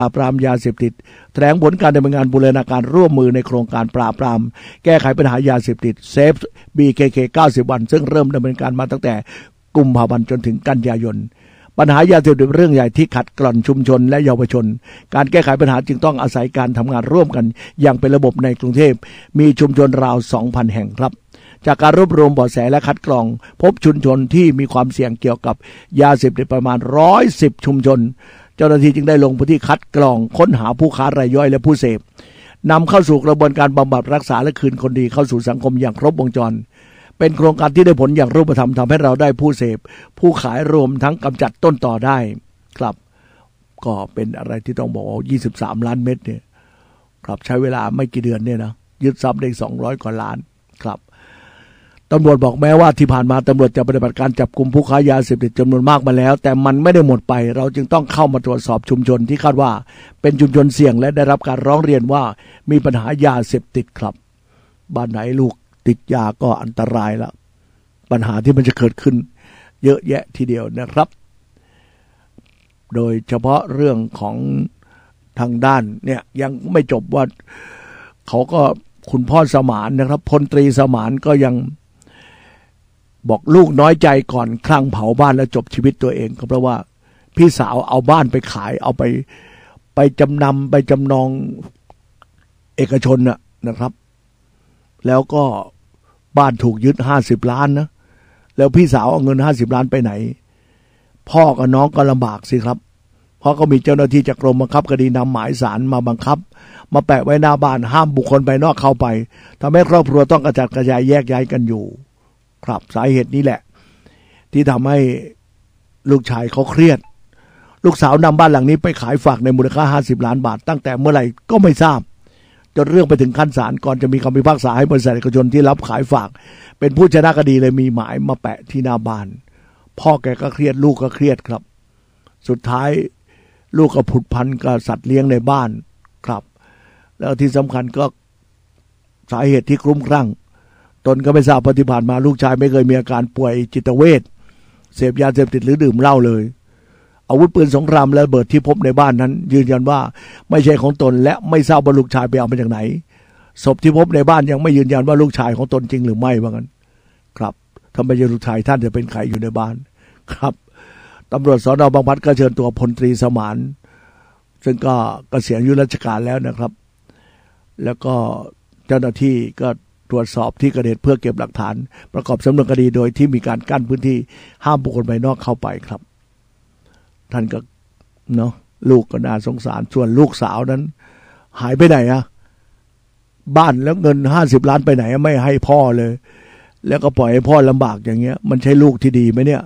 ปราบปรามยาเสพติดแถลงผลการดำเนินงานบูรณาการร่วมมือในโครงการปราบปรามแก้ไขปัญหายาเสพติดเซฟ BKK 90 วันซึ่งเริ่มดำเนินการมาตั้งแต่กุมภาพันธ์จนถึงกันยายนปัญหายาเสพติดเป็นเรื่องใหญ่ที่ขัดกร่อนชุมชนและเยาวชนการแก้ไขปัญหาจึงต้องอาศัยการทำงานร่วมกันอย่างเป็นระบบในกรุงเทพมีชุมชนราว 2,000 แห่งครับจากการรวบรวมเบาะแสและคัดกรองพบชุมชนที่มีความเสี่ยงเกี่ยวกับยาเสพติดประมาณ110ชุมชนเจ้าหน้าที่จึงได้ลงพื้นที่คัดกรองค้นหาผู้ค้ารายย่อยและผู้เสพนำเข้าสู่กระบวนการบำบัดรักษาและคืนคนดีเข้าสู่สังคมอย่างครบวงจรเป็นโครงการที่ได้ผลอย่างรูปธรรมทำให้เราได้ผู้เสพผู้ขายรวมทั้งกำจัดต้นต่อได้ครับก็เป็นอะไรที่ต้องบอก23 ล้านเม็ดเนี่ยครับใช้เวลาไม่กี่เดือนเนี่ยนะยึดทรัพย์ได้200 กว่าล้านครับตำรวจบอกแม้ว่าที่ผ่านมาตำรวจจะปฏิบัติการจับกุมผู้ค้ายาเสพติดจำนวนมากมาแล้วแต่มันไม่ได้หมดไปเราจึงต้องเข้ามาตรวจสอบชุมชนที่คาดว่าเป็นชุมชนเสี่ยงและได้รับการร้องเรียนว่ามีปัญหายาเสพติดครับบ้านไหนลูกติดยาก็อันตรายละปัญหาที่มันจะเกิดขึ้นเยอะแยะทีเดียวนะครับโดยเฉพาะเรื่องของทางด้านเนี่ยยังไม่จบว่าเขาก็คุณพ่อสมานนะครับพลตรีสมานก็ยังบอกลูกน้อยใจก่อนคลั่งเผาบ้านแล้วจบชีวิตตัวเองก็เพราะว่าพี่สาวเอาบ้านไปขายเอาไปจำนำไปจำนองเอกชนนะครับแล้วก็บ้านถูกยึด50 ล้านนะแล้วพี่สาวเอาเงิน50 ล้านไปไหนพ่อกับน้องก็ลำบากสิครับเพราะก็มีเจ้าหน้าที่จากกรมบังคับคดีนำหมายศาลมาบังคับมาแปะไว้หน้าบ้านห้ามบุคคลภายนอกเข้าไปทำให้ครอบครัวต้องกระจัดกระจายแยกย้ายกันอยู่ครับสาเหตุนี้แหละที่ทำให้ลูกชายเขาเครียดลูกสาวนำบ้านหลังนี้ไปขายฝากในมูลค่า50 ล้านบาทตั้งแต่เมื่อไหร่ก็ไม่ทราบจนเรื่องไปถึงขั้นศาลก่อนจะมีคำพิพากษาให้บริษัทเอกชนที่รับขายฝากเป็นผู้ชนะคดีเลยมีหมายมาแปะที่หน้าบ้านพ่อแกก็เครียดลูกก็เครียดครับสุดท้ายลูกก็ผุดพันกับสัตว์เลี้ยงในบ้านครับแล้วที่สำคัญก็สาเหตุที่คลุ้มคลั่งตนก็ไม่ทราบปฏิบัติมาลูกชายไม่เคยมีอาการป่วยจิตเวชเสพยาเสพติดหรือดื่มเหล้าเลยอาวุธปืนสงครามและระเบิดที่พบในบ้านนั้นยืนยันว่าไม่ใช่ของตนและไม่ทราบว่าลูกชายไปเอามาจากไหนศพที่พบในบ้านยังไม่ยืนยันว่าลูกชายของตนจริงหรือไม่ว่างั้นครับทำไมลูกชายท่านจะเป็นใครอยู่ในบ้านครับตำรวจสน.บางพลัดก็เชิญตัวพลตรีสมานซึ่งก็เกษียณอายุราชการแล้วนะครับแล้วก็เจ้าหน้าที่ก็ตรวจสอบที่เกิดเหตุเพื่อเก็บหลักฐานประกอบสำนวนคดีโดยที่มีการกั้นพื้นที่ห้ามบุคคลภายนอกเข้าไปครับท่านก็เนาะลูกก็น่าสงสารส่วนลูกสาวนั้นหายไปไหนบ้านแล้วเงิน50 ล้านไปไหนไม่ให้พ่อเลยแล้วก็ปล่อยให้พ่อลำบากอย่างเงี้ยมันใช่ลูกที่ดีไหมเนี่ย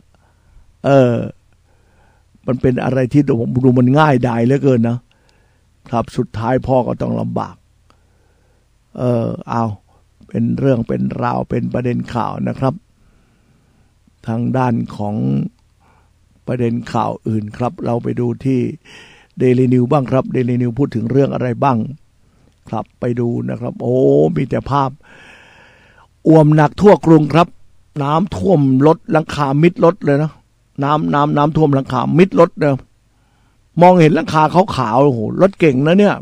มันเป็นอะไรที่ดูมันง่ายดายเหลือเกินนะครับสุดท้ายพ่อก็ต้องลำบากเอาเป็นเรื่องเป็นราวเป็นประเด็นข่าวนะครับทางด้านของประเด็นข่าวอื่นครับเราไปดูที่ Daily News บ้างครับ Daily News พูดถึงเรื่องอะไรบ้างครับไปดูนะครับโอ้มีแต่ภาพอ่วมหนักทั่วกรุงครับน้ำท่วมรถหลังคามิดรถเลยนะน้ำท่วมหลังคามิดรถเลยมองเห็นหลังคาขาวๆโอ้โหรถเก่งนะเนี่ย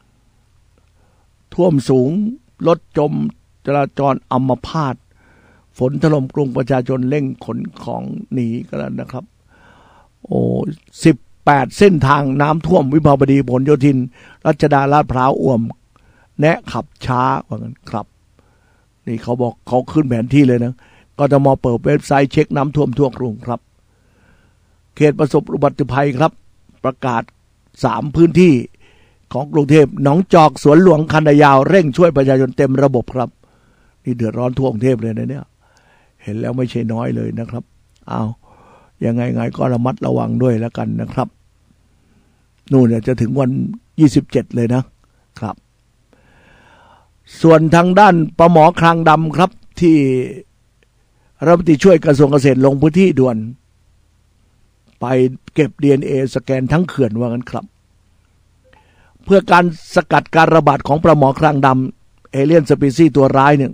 ท่วมสูงรถจมจราจรอัมพาตฝนถล่มกรุงประชาชนเร่งขนของหนีกันแล้วนะครับโอ้18 เส้นทางน้ำท่วมวิภาวดีผลโยธินรัชดาลาดพร้าวอ่วมแนะขับช้าว่างั้นครับนี่เขาบอกเขาขึ้นแผนที่เลยนะกทม.เปิดเว็บไซต์เช็คน้ำท่วมทั่วกรุงครับเขตประสบอุบัติภัยครับประกาศ3 พื้นที่ของกรุงเทพหนองจอกสวนหลวงคันนายาวเร่งช่วยประชาชนเต็มระบบครับนี่เดือดร้อนทั่วกรุงเทพเลยนะเนี่ยเห็นแล้วไม่ใช่น้อยเลยนะครับเอายังไงก็ระมัดระวังด้วยแล้วกันนะครับนู่นเนี่ยจะถึงวัน27เลยนะครับส่วนทางด้านปหม.คลังดำครับที่รัฐมนตรีช่วยกระทรวงเกษตรลงพื้นที่ด่วนไปเก็บ DNA สแกนทั้งเขื่อนว่างั้นครับเพื่อการสกัดการระบาดของปลาหมอคลังดำเอเลี่ยนสปีซีส์ตัวร้ายเนี่ย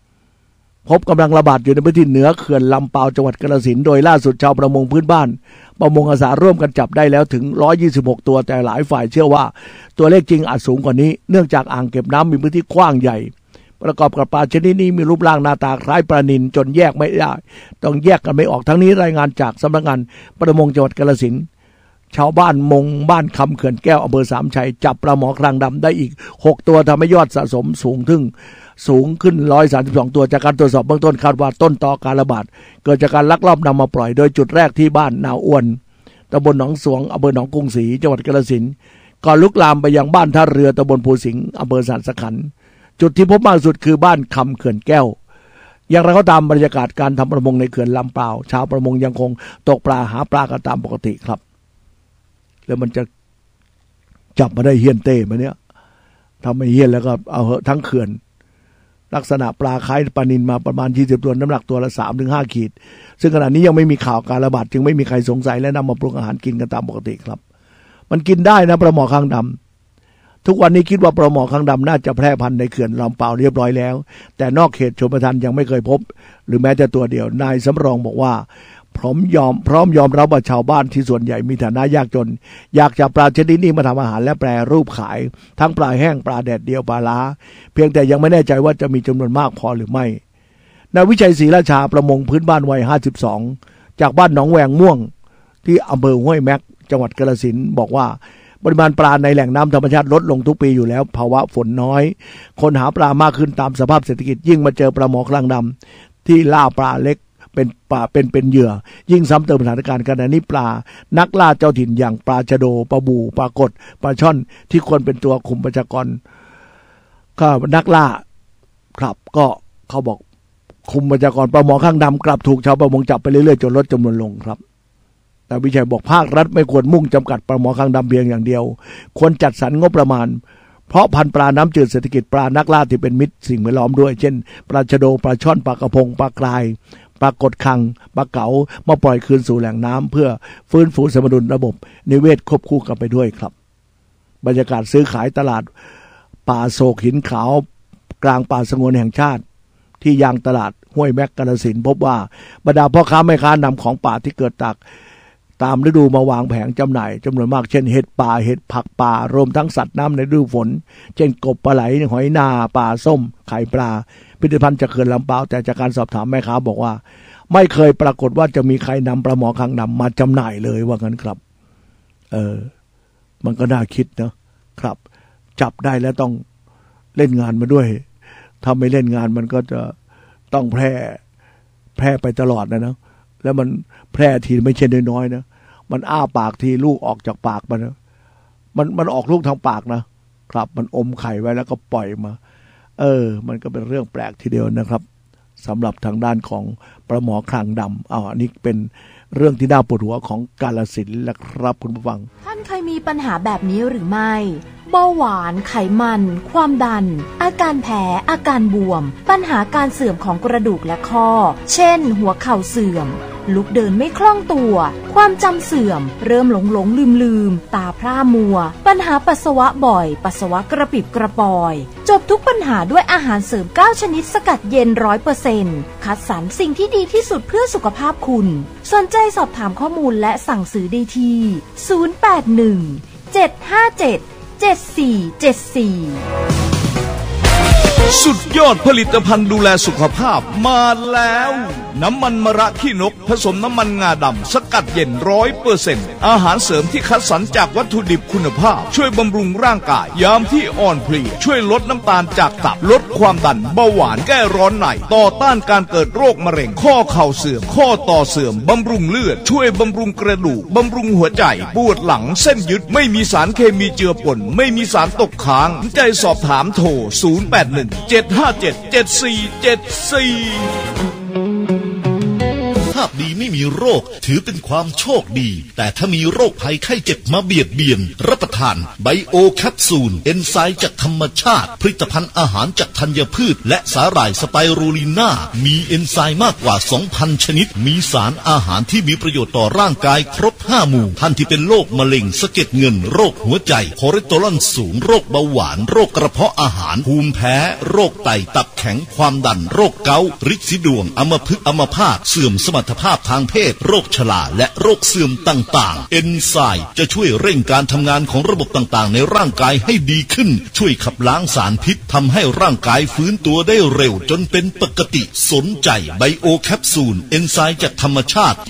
พบกำลังระบาดอยู่ในพื้นที่เหนือเขื่อนลำปาวจังหวัดกาฬสินธุ์โดยล่าสุดชาวประมงพื้นบ้านประมงอาสาร่วมกันจับได้แล้วถึง126ตัวแต่หลายฝ่ายเชื่อว่าตัวเลขจริงอาจสูงกว่านี้เนื่องจากอ่างเก็บน้ำมีพื้นที่กว้างใหญ่ประกอบกับปลาชนิดนี้มีรูปร่างหน้าตาคล้ายปลานิลจนแยกไม่ได้ต้องแยกกันไม่ออกทั้งนี้รายงานจากสำนักงานประมงจังหวัดกาฬสินธุ์ชาวบ้านมงบ้านคำเขื่อนแก้วอำเภอสามชัยจับปลาหมอครางดำได้อีก6ตัวทำให้ยอดสะสมสูงขึ้น132ตัวจากการตรวจสอบเบื้องต้นคาดว่าต้นตอการระบาดเกิดจากการลักลอบนำมาปล่อยโดยจุดแรกที่บ้านนาอ้วนตำบลหนองสวงอำเภอหนองกรุงศรีจังหวัดกาฬสินธุ์ก่อนลุกลามไปยังบ้านท่าเรือตำบลภูสิงห์อำเภอสันสขันธ์จุดที่พบมากสุดคือบ้านคำเขื่อนแก้วอย่างไรก็ตามบรรยากาศการทำประมงในเขื่อนลำเปล่าชาวประมงยังคงตกปลาหาปลากันตามปกติครับแล้วมันจะจับมาได้เฮี้ยนเต้มาเนี้ยทำไม่เฮี้ยนแล้วก็เอาทั้งเขื่อนลักษณะปลาคล้ายปลานิลมาประมาณ20ตัวน้ำหนักตัวละ3-5 ขีดซึ่งขณะนี้ยังไม่มีข่าวการระบาดจึงไม่มีใครสงสัยและนำมาปรุงอาหารกินกันตามปกติครับมันกินได้นะปลาหมอคางดำทุกวันนี้คิดว่าปลาหมอคางดำน่าจะแพร่พันธุ์ในเขื่อนลำเปล่าเรียบร้อยแล้วแต่นอกเขตชลประทานยังไม่เคยพบหรือแม้แต่ตัวเดียวนายสำรองบอกว่าพร้อมยอมรับว่าชาวบ้านที่ส่วนใหญ่มีฐานะยากจนอยากจะปลาชนิดนี้มาทำอาหารและแปรรูปขายทั้งปลาแห้งปลาแดดเดียวปลาล้าเพียงแต่ยังไม่แน่ใจว่าจะมีจำนวนมากพอหรือไม่นายวิชัยศรีราชาประมงพื้นบ้านวัย52จากบ้านหนองแวงม่วงที่อำเภอห้วยแม็กจังหวัดกาฬสินธุ์บอกว่าปริมาณปลาในแหล่งน้ำธรรมชาติลดลงทุกปีอยู่แล้วภาวะฝนน้อยคนหาปลามากขึ้นตามสภาพเศรษฐกิจยิ่งมาเจอปลาหมอคางดำที่ล่าปลาเล็กเป็นเหยื่อยิ่งซ้ำเติมสถานการณ์ขณะนี้ปลานักล่าเจ้าถิ่นอย่างปลาชะโดปลาบูปลากดปลาช่อนที่ควรเป็นตัวคุมประชากรก็นักล่าครับก็เขาบอกคุมประชากรปลาหมอคางดำกลับถูกชาวประมงจับไปเรื่อยๆจนลดจำนวนลงครับแต่วิชัยบอกภาครัฐไม่ควรมุ่งจำกัดปลาหมอคางดำเพียงอย่างเดียวควรจัดสรรงบประมาณเพราะพันธุ์ปลาน้ำจืดเศรษฐกิจปลานักล่าที่เป็นมิตรสิ่งแวดล้อมด้วยเช่นปลาชะโดปลาช่อนปลากระพงปลากรายปลากดคังปลาเก๋ามาปล่อยคืนสู่แหล่งน้ำเพื่อฟื้นฟูสมดุลระบบนิเวศควบคู่กันไปด้วยครับบรรยากาศซื้อขายตลาดป่าโศกหินขาวกลางป่าสงวนแห่งชาติที่ยางตลาดห้วยแม็กกาฬสินธุ์พบว่าบรรดาพ่อค้าแม่ค้านำของป่าที่เกิดตามฤดูมาวางแผงจำหน่ายจำนวนมากเช่นเห็ดป่าเห็ดผักป่ารวมทั้งสัตว์น้ำในฤดูฝนเช่นกบปลาไหลหอยนาปลาส้มไข่ปลาผลิตภัณฑ์จากเขื่อนลำเปล่าแต่จากการสอบถามแม่ค้าบอกว่าไม่เคยปรากฏว่าจะมีใครนำปลาหมอคางดำมาจำหน่ายเลยว่างั้นครับมันก็น่าคิดนะครับจับได้แล้วต้องเล่นงานมาด้วยถ้าไม่เล่นงานมันก็จะต้องแพร่ไปตลอดนะแล้วมันแพร่ทีไม่ใช่น้อยๆนะมันอ้าปากทีลูกออกจากปากมันออกลูกทางปากนะครับมันอมไข่ไว้แล้วก็ปล่อยมามันก็เป็นเรื่องแปลกทีเดียวนะครับสำหรับทางด้านของปลาหมอคางดำอันนี้เป็นเรื่องที่น่าปวดหัวของกาฬสินธุ์และครับคุณผู้ฟังท่านเคยมีปัญหาแบบนี้หรือไม่เบาหวานไขมันความดันอาการแพ้อาการบวมปัญหาการเสื่อมของกระดูกและข้อเช่นหัวเข่าเสื่อมลุกเดินไม่คล่องตัวความจำเสื่อมเริ่มหลงลืมตาพร่ามัวปัญหาปัสสาวะบ่อยปัสสาวะกระปิบกระปอยจบทุกปัญหาด้วยอาหารเสริม9ชนิดสกัดเย็น 100% คัดสรรสิ่งที่ดีที่สุดเพื่อสุขภาพคุณสนใจสอบถามข้อมูลและสั่งซื้อได้ที่081 757 7474 สุดยอดผลิตภัณฑ์ดูแลสุขภาพมาแล้วน้ำมันมะระขี้นกผสมน้ำมันงาดำสกัดเย็น 100% อาหารเสริมที่คัดสรรจากวัตถุดิบคุณภาพช่วยบำรุงร่างกายยามที่อ่อนเพลียช่วยลดน้ำตาลจากตับลดความดันเบาหวานแก้ร้อนในต่อต้านการเกิดโรคมะเร็งข้อเข่าเสื่อมข้อต่อเสื่อมบำรุงเลือดช่วยบำรุงกระดูกบำรุงหัวใจปวดหลังเส้นยึดไม่มีสารเคมีเจือปนไม่มีสารตกค้างใจสอบถามโทร081-757-7474 ภาพดีไม่มีโรคถือเป็นความโชคดีแต่ถ้ามีโรคภัยไข้เจ็บมาเบียดเบียนรับประทานไบโอแคปซูลเอนไซม์จากธรรมชาติผลิตภัณฑ์อาหารจากธัญพืชและสาหร่ายสไปรูลิน่ามีเอนไซม์มากกว่า 2,000 ชนิดมีสารอาหารที่มีประโยชน์ต่อร่างกายครบ5หมู่ท่านที่เป็นโรคมะเร็งสะเก็ดเงินโรคหัวใจคอเลสเตอรอลสูงโรคเบาหวานโรคกระเพาะอาหารภูมิแพ้โรคไตตับแข็งความดันโรคเกาต์ฤทธิ์สีดวงอัมพฤกษ์อัมพาตเสื่อมสมรรถรรถภาพทางเพศโรคชราและโรคเสื่อมต่างๆเอนไซม์จะช่วยเร่งการทำงานของระบบต่างๆในร่างกายให้ดีขึ้นช่วยขับล้างสารพิษทำให้ร่างกายฟื้นตัวได้เร็วจนเป็นปกติสนใจไบโอแคปซูลเอนไซม์จากธรรมชาติ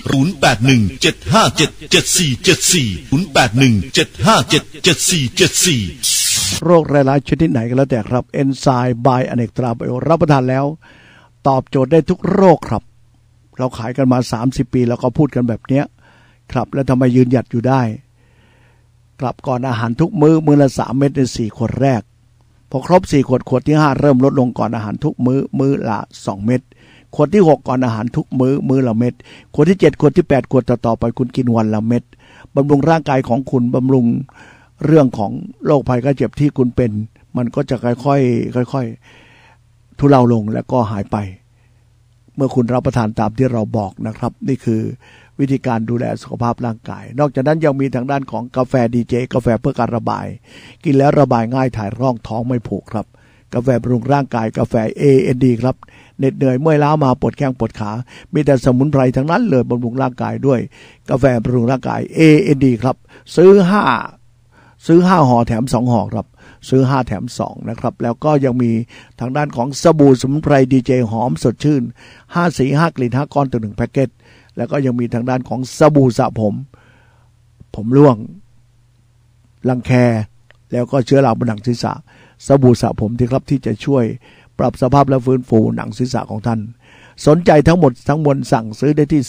0817577474 โรคหลายๆชนิดไหนก็แล้วแต่ครับเอนไซม์ไบอเนกตราไบโอรับประทานแล้วตอบโจทย์ได้ทุกโรคครับเราขายกันมา30ปีแล้วก็พูดกันแบบนี้ครับแล้วทำไมยืนหยัดอยู่ได้กลับก่อนอาหารทุกมื้อละ3เม็ดใน4ขวดแรกพอครบ4ขวดที่5เริ่มลดลงก่อนอาหารทุกมื้อละ2เม็ดขวดที่6ก่อนอาหารทุกมื้อละเม็ดขวดที่7ขวดที่8ขวดต่อไปคุณกินวันละเม็ดบำรุงร่างกายของคุณบำรุงเรื่องของโรคภัยไข้เจ็บที่คุณเป็นมันก็จะค่อยๆทุเลาลงแล้วก็หายไปเมื่อคุณรับประทานตามที่เราบอกนะครับนี่คือวิธีการดูแลสุขภาพร่างกายนอกจากนั้นยังมีทางด้านของกาแฟดีเจกาแฟเพื่อการระบายกินแล้วระบายง่ายถ่ายร่องท้องไม่ผูกครับกาแฟบำรุงร่างกายกาแฟ AND ครับเหน็ดเหนื่อยเมื่อยล้ามาปวดแข้งปวดขามีแต่สมุนไพรทั้งนั้นเลยบำรุงร่างกายด้วยกาแฟบำรุงร่างกาย AND ครับซื้อ5ห่อแถม2ห่อครับซื้อ5แถม2นะครับแล้วก็ยังมีทางด้านของสบู่สมุนไพรดีเจหอมสดชื่น5สี5กลิ่น5ก้อนต่อ1แพ็คเกจแล้วก็ยังมีทางด้านของสบู่สระผมร่วงรังแคแล้วก็เชื้อราบนหนังศีรษะสบู่สระผมที่ครับที่จะช่วยปรับสภาพและฟื้นฟูหนังศีรษะของท่านสนใจทั้งหมดทั้งมวลสั่งซื้อได้ที่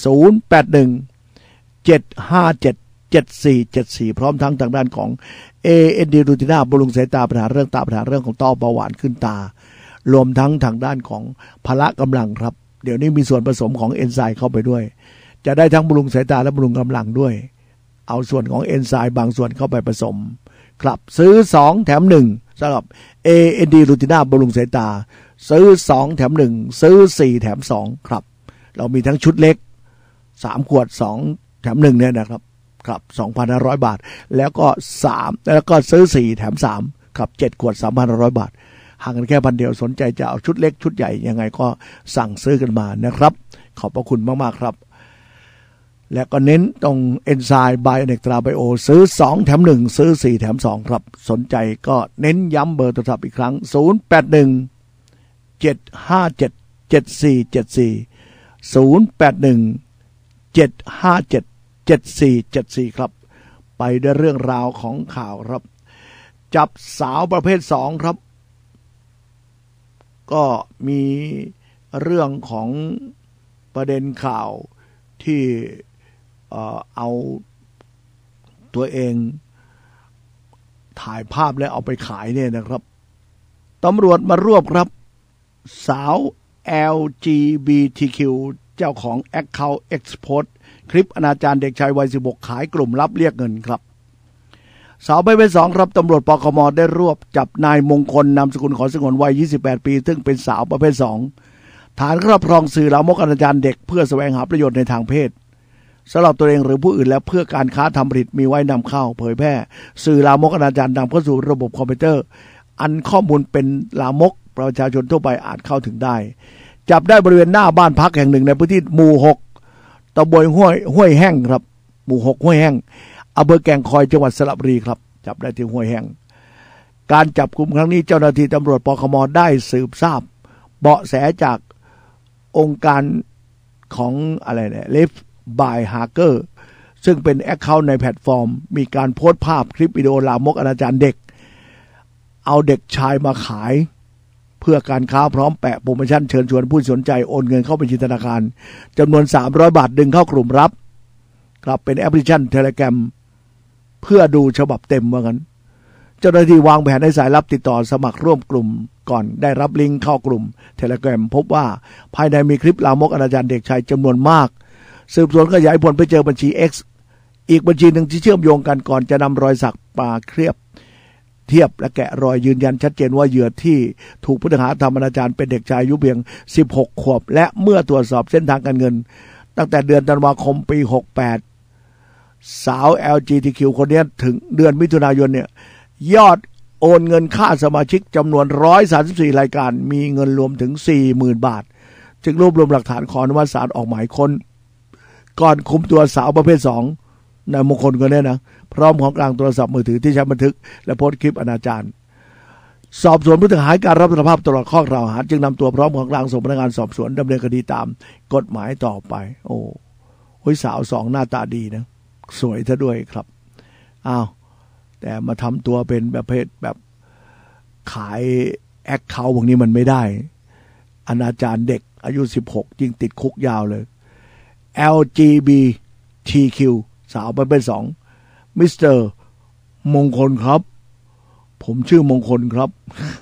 0817577474พร้อมทั้งทางด้านของ AND รูติน่าบำรุงสายตาปัญหาเรื่องตาปัญหาเรื่องของต้อเบาหวานขึ้นตารวมทั้งทางด้านของพละกำลังครับเดี๋ยวนี้มีส่วนผสมของเอนไซม์เข้าไปด้วยจะได้ทั้งบำรุงสายตาและบำรุงกำลังด้วยเอาส่วนของเอนไซม์บางส่วนเข้าไปผสมครับซื้อ2แถม1สำหรับ AND รูติน่าบำรุงสายตาซื้อ2แถม1ซื้อ4แถม2ครับเรามีทั้งชุดเล็ก3ขวด2แถม1เนี่ยนะครับครับ 2,500 บาทแล้วก็ซื้อ4แถม3ครับ7ขวด 3,500 บาทห่างกันแค่พันเดียวสนใจจะเอาชุดเล็กชุดใหญ่ยังไงก็สั่งซื้อกันมานะครับขอบพระคุณมากๆครับและก็เน้นตรงเอนไซม์ไบอเนกตราไบโอซื้อ2แถม1ซื้อ4แถม2ครับสนใจก็เน้นย้ำเบอร์โทรศัพท์อีกครั้ง0817577474 ครับไปด้วยเรื่องราวของข่าวครับจับสาวประเภท2ครับก็มีเรื่องของประเด็นข่าวที่เอาตัวเองถ่ายภาพและเอาไปขายเนี่ยนะครับตำรวจมารวบครับสาว LGBTQ เจ้าของ Account Export คลิปอนาจารเด็กชายวัย16ขายกลุ่มลับเรียกเงินครับสาวประเภท2ครับตำรวจปคม.ได้รวบจับนายมงคลนามสกุลขอสงวนวัย28ปีซึ่งเป็นสาวประเภท2ฐานครอบครองสื่อลามกอนาจารเด็กเพื่อแสวงหาประโยชน์ในทางเพศสำหรับตัวเองหรือผู้อื่นและเพื่อการค้าทำผลิตมีไว้นำเข้าเผยแพร่สื่อลามกอนาจารนำเข้าสู่ระบบคอมพิวเตอร์อันข้อมูลเป็นลามกประชาชนทั่วไปอาจเข้าถึงได้จับได้บริเวณหน้าบ้านพักแห่งหนึ่งในพื้นที่หมู่6ตำบลห้วยแห้งครับหมู่6ห้วยแห้งอำเภอแก่งคอยจังหวัดสระบุรีครับจับได้ที่ห้วยแห้งการจับกุมครั้งนี้เจ้าหน้าที่ตำรวจปคม.ได้สืบทราบเบาะแสจากองค์การของอะไรเนี่ยLive by Hacker ซึ่งเป็นแอคเคาท์ในแพลตฟอร์มมีการโพสต์ภาพคลิปวิดีโอลามกอนาจารเด็กเอาเด็กชายมาขายเพื่อการค้าพร้อมแปะโปรโมชั่นเชิญชวนผู้สนใจโอนเงินเข้าบัญชีธนาคารจำนวน300 บาทดึงเข้ากลุ่มรับครับเป็นแอปพลิเคชัน Telegram เพื่อดูฉบับเต็มว่างั้นเจ้าหน้าที่วางแผนให้สายลับติดต่อสมัครร่วมกลุ่มก่อนได้รับลิงก์เข้ากลุ่ม Telegram พบว่าภายในมีคลิปลามกอนาจารเด็กชายจำนวนมากสืบสวนขยายผลไปเจอบัญชี X อีกบัญชีหนึ่งที่เชื่อมโยงกันก่อนจะนำรอยสักมาเทียบและแกะรอยยืนยันชัดเจนว่าเหยื่อที่ถูกผู้ต้องหาทำอนาจารเป็นเด็กชายอายุเพียง16 ขวบและเมื่อตรวจสอบเส้นทางการเงินตั้งแต่เดือนธันวาคมปี68สาว LGBTQ คนนี้ถึงเดือนมิถุนายนเนี่ยยอดโอนเงินค่าสมาชิกจำนวน134รายการมีเงินรวมถึง 40,000 บาทจึงรวบรวมหลักฐานขออนุมัติศาลออกหมายค้นก่อนคุมตัวสาวประเภท2นายมงคลคนนี้นะพร้อมของกลางโทรศัพท์มือถือที่ใช้บันทึกและโพสต์คลิปอนาจารสอบสวนผู้ต้องหาการรับสารภาพตลอดข้อกล่าวหาจึงนำตัวพร้อมของกลางส่งพนักงานสอบสวนดำเนินคดีตามกฎหมายต่อไปโอ้ยสาว2หน้าตาดีนะสวยซะด้วยครับอ้าวแต่มาทำตัวเป็นประเภทแบบขายแอคเคาท์พวกนี้มันไม่ได้อนาจารเด็กอายุ16ยิ่งติดคุกยาวเลย LGBTQ สาวประเภท2มิสเตอร์มงคลครับผมชื่อมงคลครับ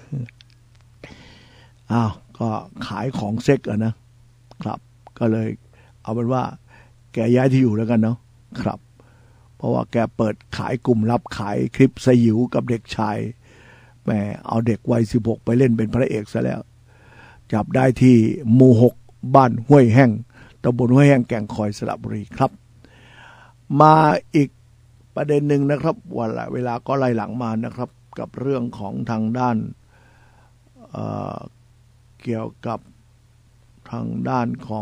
อ้าวก็ขายของเซ็กอะนะครับก็เลยเอาเป็นว่าแกย้ายที่อยู่แล้วกันเนาะครับเพราะว่าแกเปิดขายกลุ่มลับขายคลิปสยิวกับเด็กชายแหมเอาเด็กวัย16ไปเล่นเป็นพระเอกซะแล้วจับได้ที่หมู่6บ้านห้วยแห้งตำบลห้วยแห้งแก่งคอยสระบุรีครับมาอีกประเด็นหนึ่งนะครับเวลาก็ไล่หลังมานะครับกับเรื่องของทางด้านเกี่ยวกับทางด้านของ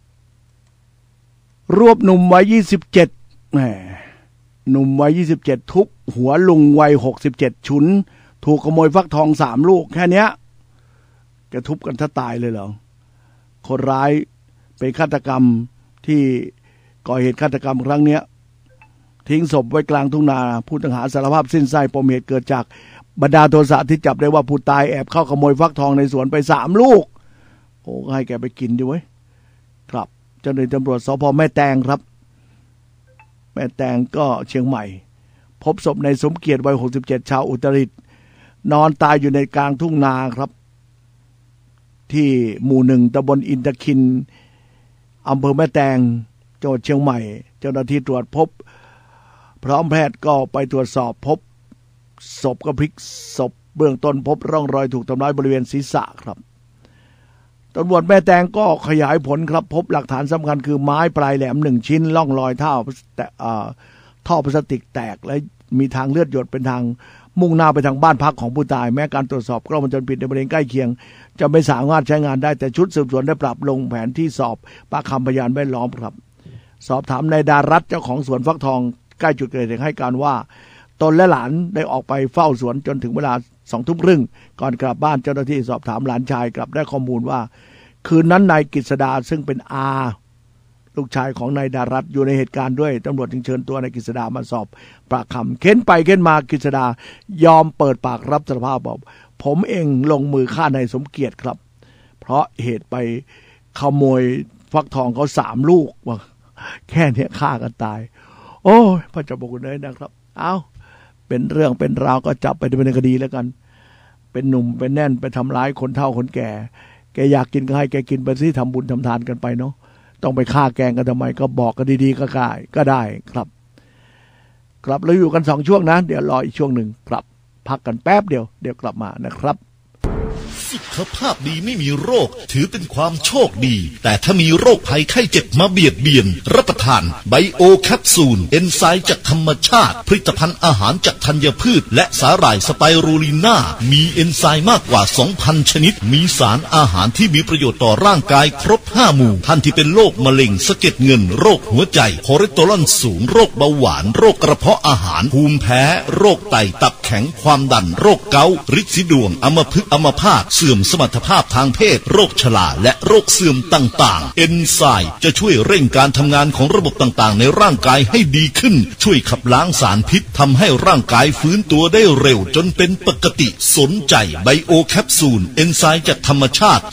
รวบหนุ่มวัย27แหมหนุ่มวัย27ทุบหัวลุงวัย67ฉุนถูกขโมยฟักทอง3ลูกแค่เนี้ยจะทุบกันถ้าตายเลยเหรอคนร้ายเป็นฆาตกรรมที่ก่อเหตุฆาตกรรมครั้งเนี้ยทิ้งศพไว้กลางทุ่งนาผู้ต้องหาสารภาพสิ้นไส้ปมเหตุเกิดจากบันดาลโทสะที่จับได้ว่าผู้ตายแอบเข้าขโมยฟักทองในสวนไป3ลูกโอ้ให้แกไปกินดิเว้ยครับเจ้าหน้าที่ตำรวจสภ.แม่แตงครับแม่แตงก็เชียงใหม่พบศพในสมเกียรติวัย67ชาวอุตรดิตถ์นอนตายอยู่ในกลางทุ่งนาครับที่หมู่1ตำบลอินทคินอำเภอแม่แตงจังหวัดเชียงใหม่เจ้าหน้าที่ตรวจพบพร้อมแพทย์ก็ไปตรวจสอบพบศพก็พลิกศพเบื้องต้นพบร่องรอยถูกทำร้ายบริเวณศีรษะครับตำรวจแม่แตงก็ขยายผลครับพบหลักฐานสำคัญคือไม้ปลายแหลม1ชิ้นร่องรอยท่อพลาสติกแตกและมีทางเลือดหยดเป็นทางมุ่งหน้าไปทางบ้านพักของผู้ตายแม้การตรวจสอบกล้องวงจรปิดในบริเวณใกล้เคียงจะไม่สามารถใช้งานได้แต่ชุดสืบสวนได้ปรับลงแผนที่สอบปากคำพยานแวดล้อมครับสอบถามนายดารัตน์เจ้าของสวนฟักทองใกล้จุดเกิดเหตุให้การว่าตนและหลานได้ออกไปเฝ้าสวนจนถึงเวลา 20:30 น.ก่อนกลับบ้านเจ้าหน้าที่สอบถามหลานชายกลับได้ข้อมูลว่าคืนนั้นนายกฤษดาซึ่งเป็นอาลูกชายของนายดารัตน์อยู่ในเหตุการณ์ด้วยตำรวจจึงเชิญตัวนายกฤษดามาสอบปากคำเค้นไปเค้นมากฤษดายอมเปิดปากรับสารภาพบอกผมเองลงมือฆ่านายสมเกียรติครับเพราะเหตุไปขโมยฟักทองเขา3ลูกว่าแค่นี้ฆ่ากันตายโอ้ยพระเจ้าบอกคุณเลยนะครับเอาเป็นเรื่องเป็นราวก็จับไปดำเนินคดีแล้วกันเป็นหนุ่มเป็นแน่นไปทำร้ายคนเฒ่าคนแก่แกอยากกินก็ให้แกกินไปสิทำบุญทำทานกันไปเนาะต้องไปฆ่าแกงกันทำไมก็บอกกันดีๆก็ได้ครับครับเราอยู่กัน2ช่วงนะเดี๋ยวรออีกช่วงหนึ่งครับพักกันแป๊บเดียวกลับมานะครับสุขภาพดีไม่มีโรคถือเป็นความโชคดีแต่ถ้ามีโรคภัยไข้เจ็บมาเบียดเบียนรับประทานไบโอแคปซูลเอนไซม์จากธรรมชาติผลิตภัณฑ์อาหารจากธัญพืชและสาหร่ายสไปรูลิน่ามีเอนไซม์มากกว่า 2,000 ชนิดมีสารอาหารที่มีประโยชน์ต่อร่างกายครบ5หมู่ท่านที่เป็นโรคมะเร็งสะเก็ดเงินโรคหัวใจคอเลสเตอรอลสูงโรคเบาหวานโรคกระเพาะอาหารภูมิแพ้โรคไตตับแข็งความดันโรคเกาต์ฤทธิ์สีดวงอัมพฤกษ์อัมพาตเสื่อมสมรรถภาพทางเพศโรคชราและโรคเสื่อมต่างๆเอนไซม์จะช่วยเร่งการทำงานของระบบต่างๆในร่างกายให้ดีขึ้นช่วยขับล้างสารพิษทำให้ร่างกายฟื้นตัวได้เร็วจนเป็นปกติสนใจไบโอแคปซูลเอนไซม์จากธรรมชาติ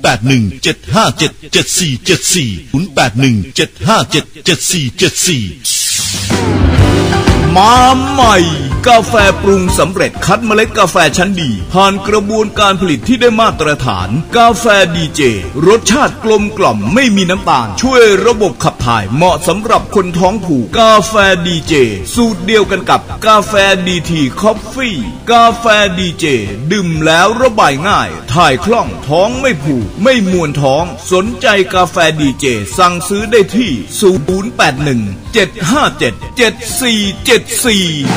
08175774740817577474 มาใหม่กาแฟปรุงสำเร็จคัดเมล็ดกาแฟชั้นดีผ่านกระบวนการผลิตที่ได้มาตรฐานกาแฟดีเจรสชาติกลมกล่อมไม่มีน้ำตาลช่วยระบบขับถ่ายเหมาะสำหรับคนท้องผูกกาแฟดีเจสูตรเดียวกันกับกาแฟดีทีคอฟฟี่กาแฟดีเจดื่มแล้วระบายง่ายถ่ายคล่องท้องไม่ผูกไม่มวนท้องสนใจกาแฟดีเจสั่งซื้อได้ที่0817577474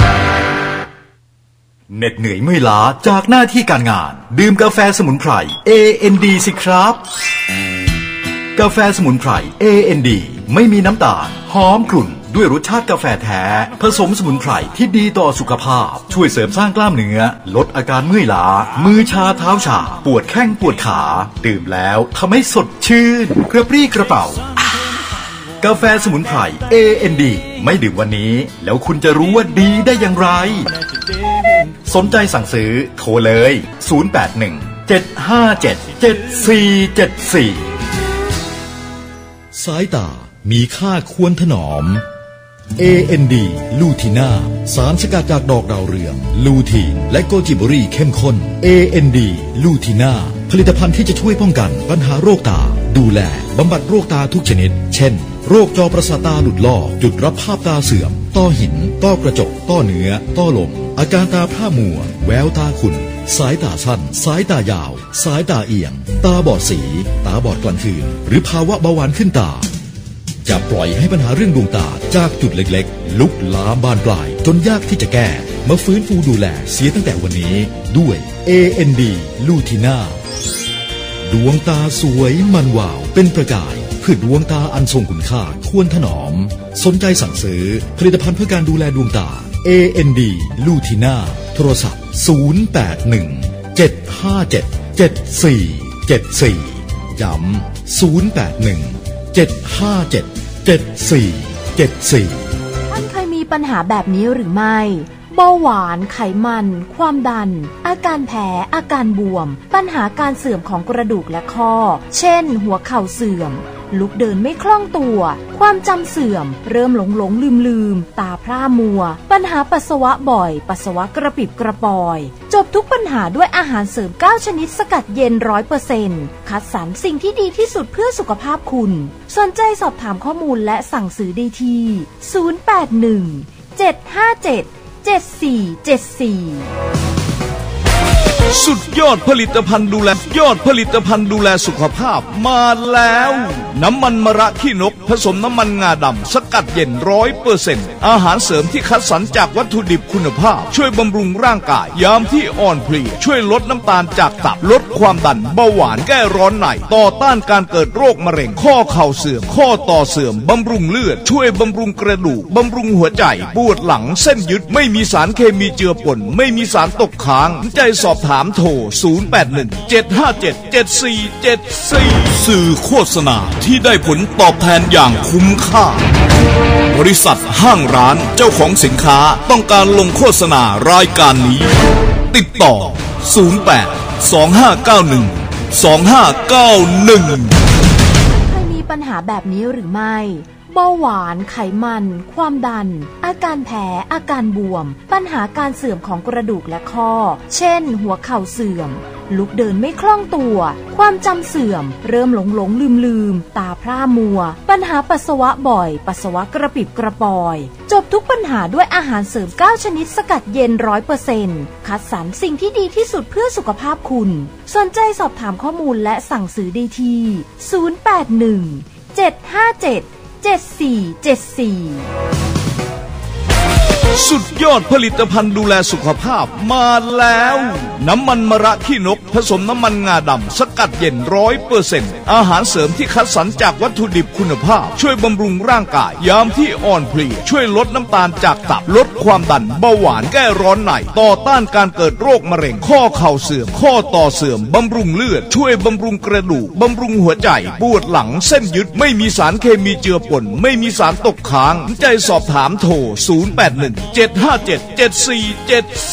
เหน็ดเหนื่อยเมื่อยล้าจากหน้าที่การงานดื่มกาแฟสมุนไพร AND สิครับกาแฟสมุนไพร AND ไม่มีน้ำตาลหอมกลุ่นด้วยรสชาติกาแฟแท้ผสมสมุนไพรที่ดีต่อสุขภาพช่วยเสริมสร้างกล้ามเนื้อลดอาการเมื่อยล้ามือชาเท้าชาปวดแข้งปวดขาดื่มแล้วทำให้สดชื่นกระปรี้กระเป๋ากาแฟสมุนไพร AND ไม่ดื่มวันนี้แล้วคุณจะรู้ว่าดีได้อย่างไรสนใจสั่งซื้อโทรเลย081-757-7474 สายตามีค่าควรถนอม AND ลูทีน่าสารสกัดจากดอกดาวเรืองลูทีนและโกจิบรี่เข้มข้น AND ลูทีน่าผลิตภัณฑ์ที่จะช่วยป้องกันปัญหาโรคตาดูแลบำบัดโรคตาทุกชนิดเช่นโรคจอประสาทตาหลุดลอกจุดรับภาพตาเสื่อมต้อหินต้อกระจกต้อเนื้อต้อลมอาการตาพร่ามัวแววตาขุ่นสายตาสั้นสายตายาวสายตาเอียงตาบอดสีตาบอดกลางคืนหรือภาวะเบาหวานขึ้นตาจะปล่อยให้ปัญหาเรื่องดวงตาจากจุดเล็กๆลุกลามบานปลายจนยากที่จะแก้มาฟื้นฟูดูแลเสียตั้งแต่วันนี้ด้วย AND ลูทีน่าดวงตาสวยมันวาวเป็นประกายเพื่อดวงตาอันทรงคุณค่าควรถนอมสนใจสั่งซื้อผลิตภัณฑ์เพื่อการดูแลดวงตา AND ลูทีน่าโทรศัพท์081-757-7474ย้ำ081-757-7474 ท่านเคยมีปัญหาแบบนี้หรือไม่เบาหวานไขมันความดันอาการแพ้อาการบวมปัญหาการเสื่อมของกระดูกและข้อเช่นหัวเข่าเสื่อมลุกเดินไม่คล่องตัวความจำเสื่อมเริ่มหลงลืมตาพร่ามัวปัญหาปัสสาวะบ่อยปัสสาวะกระปิบกระปอยจบทุกปัญหาด้วยอาหารเสริม9ชนิดสกัดเย็น 100% คัดสรรสิ่งที่ดีที่สุดเพื่อสุขภาพคุณสนใจสอบถามข้อมูลและสั่งซื้อได้ที่081-757-7474 สุดยอดผลิตภัณฑ์ดูแลสุขภาพมาแล้วน้ำมันมะระขี้นกผสมน้ำมันงาดำสกัดเย็น 100% อาหารเสริมที่คัดสรรจากวัตถุดิบคุณภาพช่วยบำรุงร่างกายยามที่อ่อนเพลียช่วยลดน้ำตาลจากตับลดความดันเบาหวานแก้ร้อนในต่อต้านการเกิดโรคมะเร็งข้อเข่าเสื่อมข้อต่อเสื่อมบำรุงเลือดช่วยบำรุงกระดูกบำรุงหัวใจปวดหลังเส้นยึดไม่มีสารเคมีเจือปนไม่มีสารตกค้างใจสอบถามโทร081-757-7474สื่อโฆษณาที่ได้ผลตอบแทนอย่างคุ้มค่าบริษัทห้างร้านเจ้าของสินค้าต้องการลงโฆษณารายการนี้ติดต่อ08-2591-2591 เคยมีปัญหาแบบนี้หรือไม่เบาหวานไขมันความดันอาการแพ้อาการบวมปัญหาการเสื่อมของกระดูกและข้อเช่นหัวเข่าเสื่อมลุกเดินไม่คล่องตัวความจำเสื่อมเริ่มหลงลืมตาพร่ามัวปัญหาปัสสาวะบ่อยปัสสาวะกระปิบกระปอยจบทุกปัญหาด้วยอาหารเสริม9ชนิดสกัดเย็น 100% คัดสรรสิ่งที่ดีที่สุดเพื่อสุขภาพคุณสนใจสอบถามข้อมูลและสั่งซื้อได้ที่081-757-7474 สุดยอดผลิตภัณฑ์ดูแลสุขภาพมาแล้วน้ำมันมะระขี้นกผสมน้ำมันงาดำสกัดเย็น 100% อาหารเสริมที่คัดสรรจากวัตถุดิบคุณภาพช่วยบำรุงร่างกายยามที่อ่อนเพลียช่วยลดน้ำตาลจากตับลดความดันเบาหวานแก้ร้อนในต่อต้านการเกิดโรคมะเร็งข้อเข่าเสื่อมข้อต่อเสื่อมบำรุงเลือดช่วยบำรุงกระดูกบำรุงหัวใจปวดหลังเส้นยึดไม่มีสารเคมีเจือปนไม่มีสารตกค้างใจสอบถามโทร081-757-7474